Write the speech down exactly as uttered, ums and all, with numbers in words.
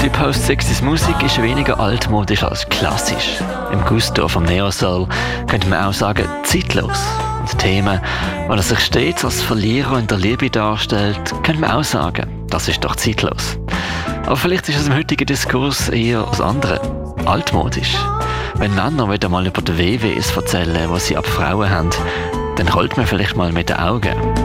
Die Post-Sixties Musik ist weniger altmodisch als klassisch. Im Gusto vom Neo-Soul könnte man auch sagen, zeitlos. Und Themen, wo er sich stets als Verlierer in der Liebe darstellt, könnte man auch sagen, das ist doch zeitlos. Aber vielleicht ist es im heutigen Diskurs eher das andere, altmodisch. Wenn Männer wieder mal über die W Ws erzählen, was sie ab Frauen haben, dann rollt man vielleicht mal mit den Augen.